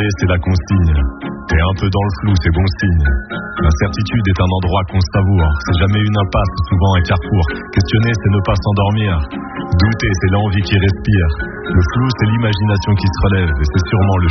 Demander, c'est la consigne. T'es un peu dans le flou, c'est bon signe. L'incertitude est un endroit qu'on savoure. C'est jamais une impasse, souvent un carrefour. Questionner, c'est ne pas s'endormir. Douter, c'est l'envie qui respire. Le flou, c'est l'imagination qui se relève. Et c'est sûrement le